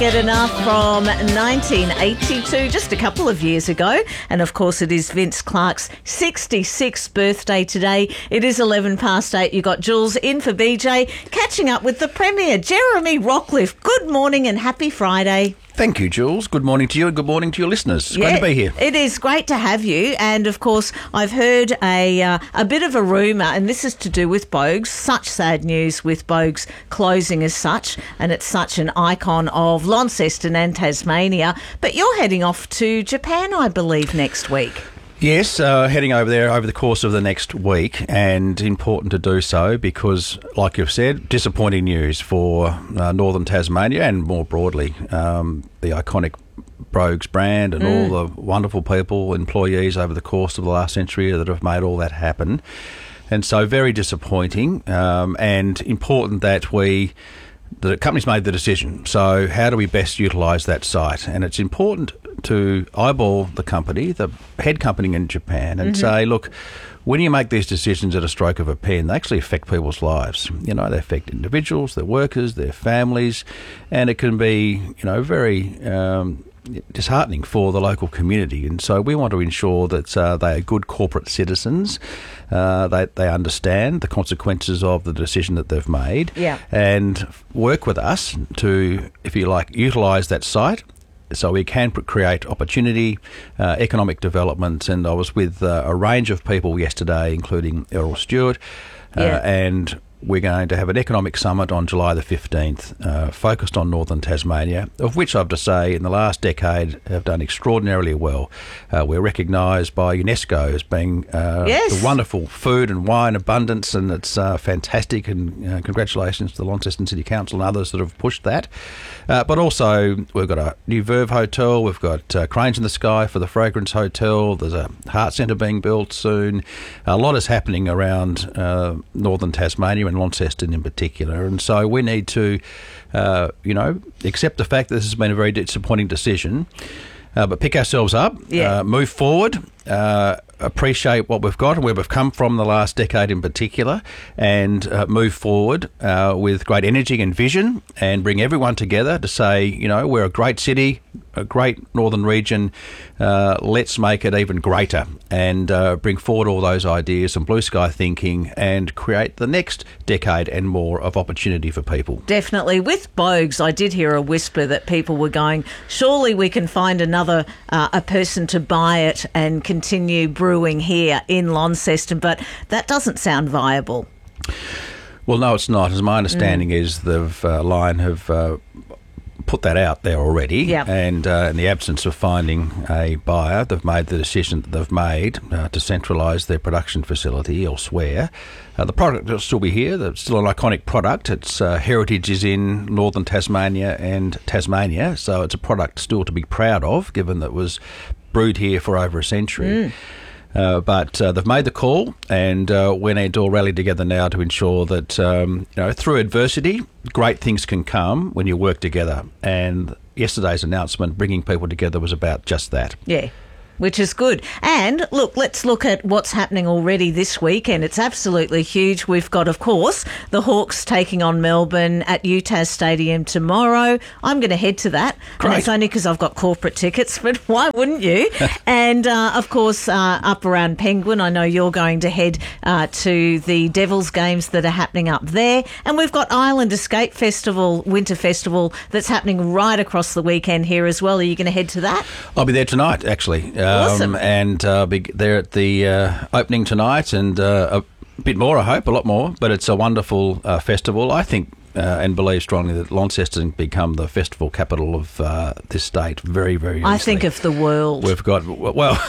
Get Enough from 1982, just a couple of years ago. And of course, it is Vince Clarke's 66th birthday today. It is 11 past 8. You got Jules in for BJ, catching up with the Premier, Jeremy Rockliff. Good morning and happy Friday. Thank you, Jules. Good morning to you and good morning to your listeners. It's great to be here. It is great to have you. And, of course, I've heard a bit of a rumour, and this is to do with Boag's. Such sad news with Boag's closing as such, and it's such an icon of Launceston and Tasmania. But you're heading off to Japan, I believe, next week. Yes, heading over there over the course of the next week, and important to do so because, like you've said, disappointing news for northern Tasmania and more broadly the iconic Boag's brand and all the wonderful people, employees over the course of the last century that have made all that happen. And so very disappointing and important that the company's made the decision. So how do we best utilise that site? And it's important to eyeball the company, the head company in Japan, and say, look, when you make these decisions at a stroke of a pen, they actually affect people's lives. You know, they affect individuals, their workers, their families, and it can be, very disheartening for the local community. And so we want to ensure that they are good corporate citizens, they understand the consequences of the decision that they've made, and work with us to, if you like, utilise that site so we can create opportunity, economic development. And I was with a range of people yesterday, including Errol Stewart, and we're going to have an economic summit on July the 15th, focused on northern Tasmania, of which I have to say in the last decade have done extraordinarily well. We're recognised by UNESCO as being the wonderful food and wine abundance, and it's fantastic, and congratulations to the Launceston City Council and others that have pushed that. But also we've got a new Verve Hotel, we've got Cranes in the Sky for the Fragrance Hotel, there's a Heart Centre being built soon. A lot is happening around northern Tasmania and Launceston in particular, and so we need to accept the fact that this has been a very disappointing decision, but pick ourselves up, move forward, appreciate what we've got and where we've come from the last decade in particular, and move forward with great energy and vision, and bring everyone together to say, we're a great city, a great northern region, let's make it even greater, and bring forward all those ideas and blue sky thinking and create the next decade and more of opportunity for people. Definitely. With Boag's, I did hear a whisper that people were going, surely we can find another a person to buy it and continue brewing here in Launceston, but that doesn't sound viable. Well, no, it's not. As my understanding is, Lion have put that out there already, and in the absence of finding a buyer, they've made the decision that they've made to centralise their production facility elsewhere. The product will still be here. It's still an iconic product. Its heritage is in northern Tasmania and Tasmania, so it's a product still to be proud of, given that it was brewed here for over a century. But they've made the call, and we need to all rally together now to ensure that, through adversity, great things can come when you work together. And yesterday's announcement, bringing people together, was about just that. Yeah. Which is good. And look, let's look at what's happening already this weekend. It's absolutely huge. We've got, of course, the Hawks taking on Melbourne at UTAS Stadium tomorrow. I'm going to head to that. Great. And it's only because I've got corporate tickets, but why wouldn't you? And, of course, up around Penguin, I know you're going to head to the Devils games that are happening up there. And we've got Island Escape Festival, Winter Festival, that's happening right across the weekend here as well. Are you going to head to that? I'll be there tonight, actually. Awesome. And be there at the opening tonight, and a bit more, I hope, a lot more. But it's a wonderful festival. I think and believe strongly that Launceston become the festival capital of this state very, very easily. I think of the world. We've got, well...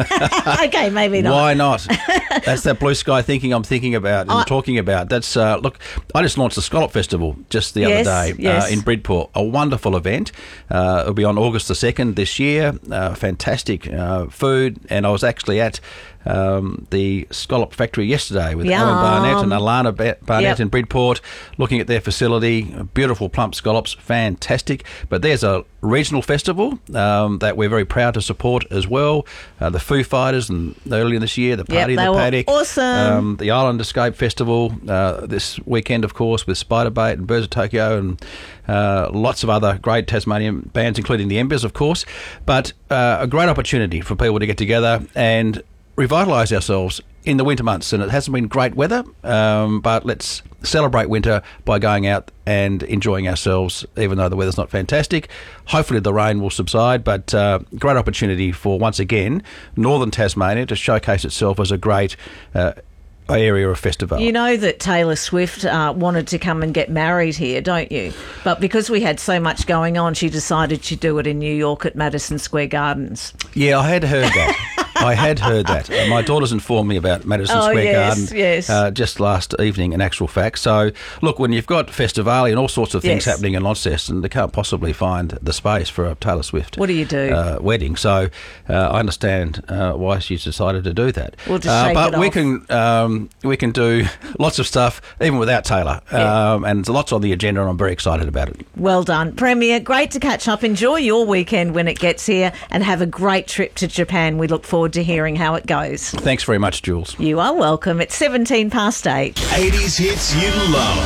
okay, maybe not. Why not? That's that blue sky thinking I'm thinking about and talking about. That's, look, I just launched the Scallop Festival just the other day in Bridport. A wonderful event. It'll be on August the 2nd this year. Fantastic food. And I was actually at the scallop factory yesterday with Yum. Alan Barnett and Alana Barnett Yep. in Bridport, looking at their facility. Beautiful plump scallops, fantastic. But there's a regional festival that we're very proud to support as well. The Foo Fighters, and earlier this year, the Party in they the were Paddock. awesome. The Island Escape Festival this weekend, of course, with Spiderbait and Birds of Tokyo and lots of other great Tasmanian bands, including the Embers, of course. But a great opportunity for people to get together and revitalise ourselves in the winter months. And it hasn't been great weather, but let's celebrate winter by going out and enjoying ourselves, even though the weather's not fantastic. Hopefully the rain will subside, but great opportunity for, once again, northern Tasmania to showcase itself as a great area of festival. You know that Taylor Swift wanted to come and get married here, don't you? But because we had so much going on, she decided she'd do it in New York at Madison Square Gardens. Yeah, I had heard that. I had heard that. My daughter's informed me about Madison Square Garden just last evening, in actual fact. So, look, when you've got Festivali and all sorts of things happening in Launceston, they can't possibly find the space for a Taylor Swift What do you do? wedding. So, I understand why she's decided to do that. We'll just shake but it we can do lots of stuff even without Taylor. And there's lots on the agenda, and I'm very excited about it. Well done. Premier, great to catch up. Enjoy your weekend when it gets here and have a great trip to Japan. We look forward to hearing how it goes. Thanks very much, Jules. You are welcome. It's 17 past 8. 80s hits you love.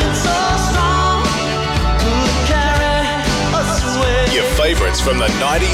Your favourites from the 90s